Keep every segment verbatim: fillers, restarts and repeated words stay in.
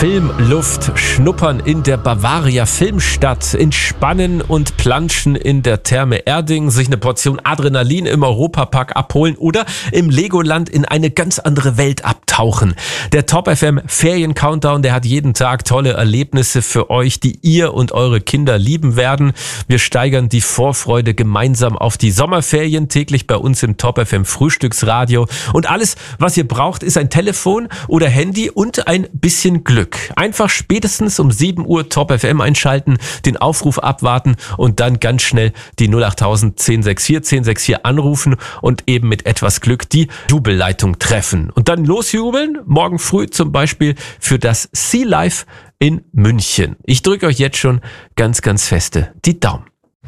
Filmluft schnuppern in der Bavaria Filmstadt, entspannen und planschen in der Therme Erding, sich eine Portion Adrenalin im Europapark abholen oder im Legoland in eine ganz andere Welt abtauchen. Der Top F M Ferien Countdown, der hat jeden Tag tolle Erlebnisse für euch, die ihr und eure Kinder lieben werden. Wir steigern die Vorfreude gemeinsam auf die Sommerferien, täglich bei uns im Top F M Frühstücksradio. Und alles, was ihr braucht, ist ein Telefon oder Handy und ein bisschen Glück. Einfach spätestens um sieben Uhr Top F M einschalten, den Aufruf abwarten und dann ganz schnell die null acht tausend zehn sechs vier zehn sechs vier anrufen und eben mit etwas Glück die Jubelleitung treffen. Und dann losjubeln, morgen früh zum Beispiel für das Sea Life in München. Ich drücke euch jetzt schon ganz, ganz feste die Daumen.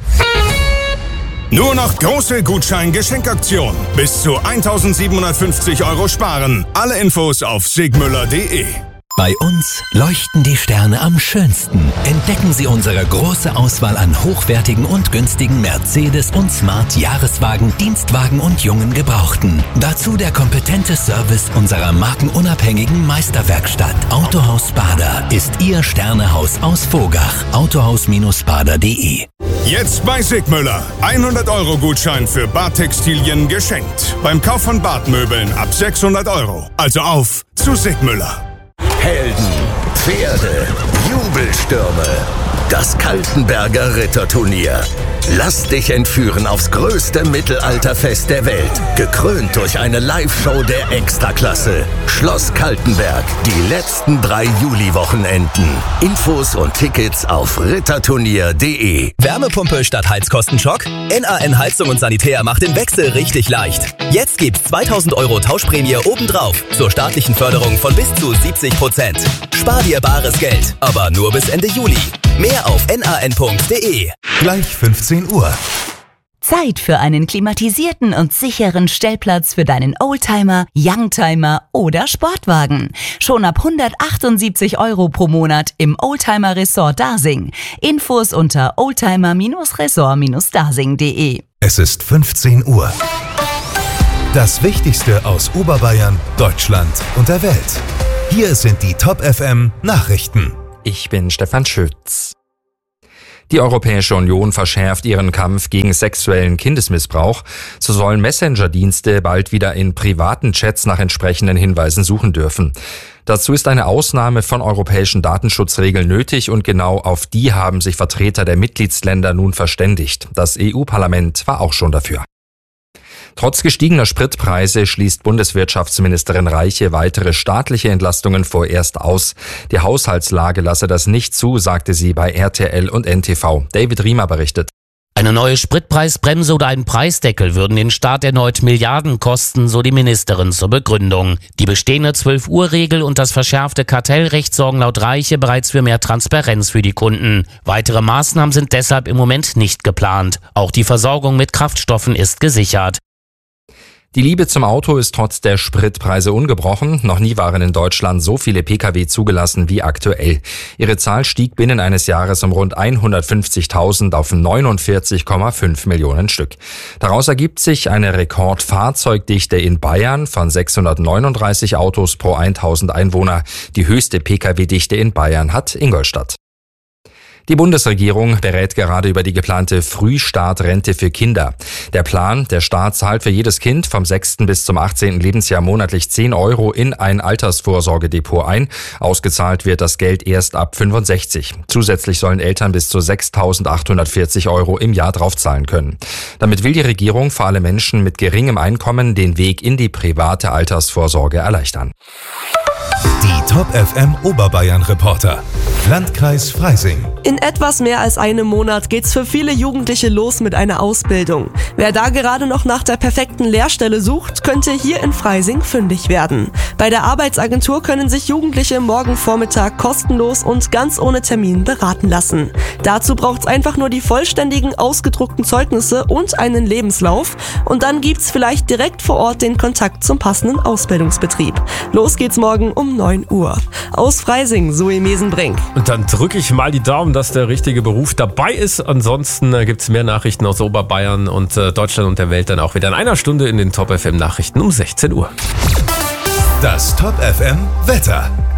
Nur noch große Gutschein-Geschenkaktion. Bis zu eintausendsiebenhundertfünfzig Euro sparen. Alle Infos auf sigmüller punkt de. Bei uns leuchten die Sterne am schönsten. Entdecken Sie unsere große Auswahl an hochwertigen und günstigen Mercedes- und Smart-Jahreswagen, Dienstwagen und jungen Gebrauchten. Dazu der kompetente Service unserer markenunabhängigen Meisterwerkstatt. Autohaus Bader ist Ihr Sternehaus aus Vogach. autohaus Bader punkt de. Jetzt bei Sigmüller. hundert Euro Gutschein für Badtextilien geschenkt. Beim Kauf von Badmöbeln ab sechshundert Euro. Also auf zu Sigmüller. Helden, Pferde, Jubelstürme. Das Kaltenberger Ritterturnier. Lass dich entführen aufs größte Mittelalterfest der Welt. Gekrönt durch eine Live-Show der Extraklasse. Schloss Kaltenberg. Die letzten drei Juli-Wochenenden. Infos und Tickets auf ritterturnier punkt de. Wärmepumpe statt Heizkostenschock? N A N Heizung und Sanitär macht den Wechsel richtig leicht. Jetzt gibt's zweitausend Euro Tauschprämie obendrauf zur staatlichen Förderung von bis zu siebzig Prozent. Spar dir bares Geld, aber nur bis Ende Juli. Mehr auf n a n punkt de. Gleich fünfzehn Uhr. Zeit für einen klimatisierten und sicheren Stellplatz für deinen Oldtimer, Youngtimer oder Sportwagen. Schon ab hundertachtundsiebzig Euro pro Monat im Oldtimer Resort Dasing. Infos unter oldtimer Resort Dasing punkt de. Es ist fünfzehn Uhr. Das Wichtigste aus Oberbayern, Deutschland und der Welt. Hier sind die Top F M Nachrichten. Ich bin Stefan Schütz. Die Europäische Union verschärft ihren Kampf gegen sexuellen Kindesmissbrauch. So sollen Messenger-Dienste bald wieder in privaten Chats nach entsprechenden Hinweisen suchen dürfen. Dazu ist eine Ausnahme von europäischen Datenschutzregeln nötig und genau auf die haben sich Vertreter der Mitgliedsländer nun verständigt. Das E U-Parlament war auch schon dafür. Trotz gestiegener Spritpreise schließt Bundeswirtschaftsministerin Reiche weitere staatliche Entlastungen vorerst aus. Die Haushaltslage lasse das nicht zu, sagte sie bei R T L und N T V. David Riemer berichtet. Eine neue Spritpreisbremse oder ein Preisdeckel würden den Staat erneut Milliarden kosten, so die Ministerin zur Begründung. Die bestehende zwölf-Uhr-Regel und das verschärfte Kartellrecht sorgen laut Reiche bereits für mehr Transparenz für die Kunden. Weitere Maßnahmen sind deshalb im Moment nicht geplant. Auch die Versorgung mit Kraftstoffen ist gesichert. Die Liebe zum Auto ist trotz der Spritpreise ungebrochen. Noch nie waren in Deutschland so viele Pkw zugelassen wie aktuell. Ihre Zahl stieg binnen eines Jahres um rund hundertfünfzigtausend auf neunundvierzig Komma fünf Millionen Stück. Daraus ergibt sich eine Rekordfahrzeugdichte in Bayern von sechshundertneununddreißig Autos pro tausend Einwohner. Die höchste Pkw-Dichte in Bayern hat Ingolstadt. Die Bundesregierung berät gerade über die geplante Frühstartrente für Kinder. Der Plan, der Staat zahlt für jedes Kind vom sechsten bis zum achtzehnten Lebensjahr monatlich zehn Euro in ein Altersvorsorgedepot ein. Ausgezahlt wird das Geld erst ab fünfundsechzig. Zusätzlich sollen Eltern bis zu sechstausendachthundertvierzig Euro im Jahr draufzahlen können. Damit will die Regierung vor allem Menschen mit geringem Einkommen den Weg in die private Altersvorsorge erleichtern. Die Top F M Oberbayern Reporter. Landkreis Freising. In etwas mehr als einem Monat geht's für viele Jugendliche los mit einer Ausbildung. Wer da gerade noch nach der perfekten Lehrstelle sucht, könnte hier in Freising fündig werden. Bei der Arbeitsagentur können sich Jugendliche morgen Vormittag kostenlos und ganz ohne Termin beraten lassen. Dazu braucht's einfach nur die vollständigen ausgedruckten Zeugnisse und einen Lebenslauf und dann gibt's vielleicht direkt vor Ort den Kontakt zum passenden Ausbildungsbetrieb. Los geht's morgen um neun Uhr. Aus Freising, Zoe Mesenbrink. Und dann drücke ich mal die Daumen, dass der richtige Beruf dabei ist. Ansonsten äh, gibt es mehr Nachrichten aus Oberbayern und äh, Deutschland und der Welt dann auch wieder in einer Stunde in den Top F M Nachrichten um sechzehn Uhr. Das Top F M Wetter.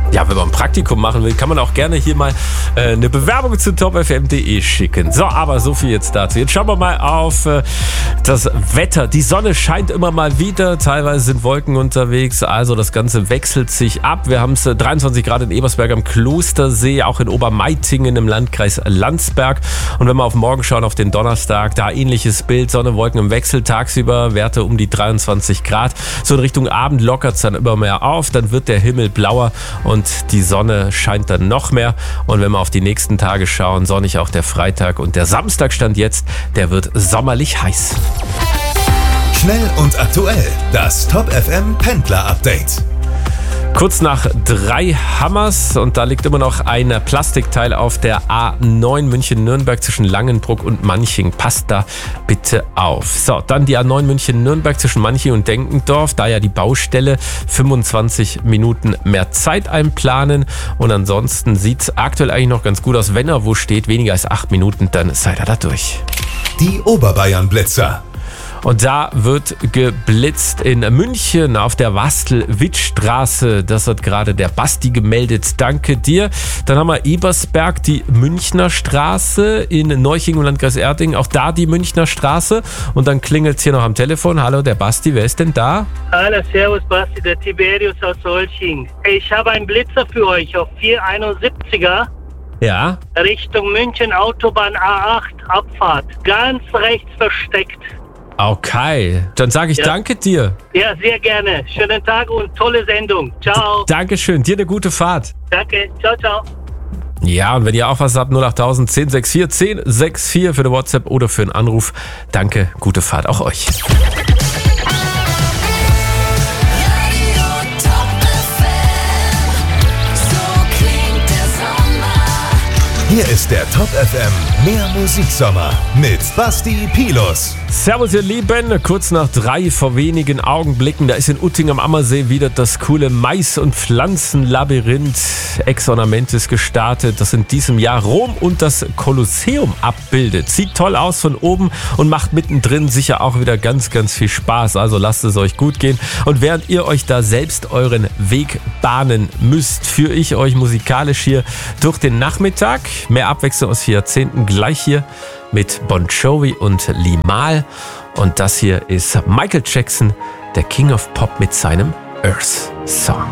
Ja, wenn man ein Praktikum machen will, kann man auch gerne hier mal äh, eine Bewerbung zu top f m punkt d e schicken. So, aber so viel jetzt dazu. Jetzt schauen wir mal auf äh, das Wetter. Die Sonne scheint immer mal wieder. Teilweise sind Wolken unterwegs. Also das Ganze wechselt sich ab. Wir haben es äh, dreiundzwanzig Grad in Ebersberg am Klostersee, auch in Obermeitingen im Landkreis Landsberg. Und wenn wir auf morgen schauen, auf den Donnerstag, da ähnliches Bild. Sonne, Wolken im Wechsel. Tagsüber Werte um die dreiundzwanzig Grad. So in Richtung Abend lockert es dann immer mehr auf. Dann wird der Himmel blauer und Und die Sonne scheint dann noch mehr. Und wenn wir auf die nächsten Tage schauen, sonnig auch der Freitag und der Samstag stand jetzt, der wird sommerlich heiß. Schnell und aktuell, das Top F M Pendler Update. Kurz nach drei Hammers und da liegt immer noch ein Plastikteil auf der A neun München-Nürnberg zwischen Langenbruck und Manching. Passt da bitte auf. So, dann die A neun München-Nürnberg zwischen Manching und Denkendorf. Da ja die Baustelle, fünfundzwanzig Minuten mehr Zeit einplanen. Und ansonsten sieht es aktuell eigentlich noch ganz gut aus. Wenn er wo steht, weniger als acht Minuten, dann seid ihr da durch. Die Oberbayern-Blitzer. Und da wird geblitzt in München auf der Wastel-Witt-Straße. Das hat gerade der Basti gemeldet. Danke dir. Dann haben wir Ebersberg, die Münchner Straße in Neuching im Landkreis Erding. Auch da die Münchner Straße. Und dann klingelt es hier noch am Telefon. Hallo, der Basti, wer ist denn da? Hallo, servus Basti, der Tiberius aus Olching. Ich habe einen Blitzer für euch auf vier einundsiebziger. Ja. Richtung München, Autobahn A acht, Abfahrt. Ganz rechts versteckt. Okay, dann sage ich ja. Danke dir. Ja, sehr gerne. Schönen Tag und tolle Sendung. Ciao. D- Dankeschön, dir eine gute Fahrt. Danke, ciao, ciao. Ja, und wenn ihr auch was habt, null acht null null eins sechs vier eins sechs vier für eine WhatsApp oder für einen Anruf. Danke, gute Fahrt auch euch. Hier ist der Top F M Mehr Musiksommer mit Basti Pilus. Servus ihr Lieben, kurz nach drei vor wenigen Augenblicken, da ist in Utting am Ammersee wieder das coole Mais- und Pflanzenlabyrinth Ex-Ornamentis gestartet, das in diesem Jahr Rom und das Kolosseum abbildet. Sieht toll aus von oben und macht mittendrin sicher auch wieder ganz, ganz viel Spaß, also lasst es euch gut gehen. Und während ihr euch da selbst euren Weg bahnen müsst, führe ich euch musikalisch hier durch den Nachmittag. Mehr Abwechslung aus vier Jahrzehnten gleich hier mit Bon Jovi und Limahl. Und das hier ist Michael Jackson, der King of Pop mit seinem Earth Song.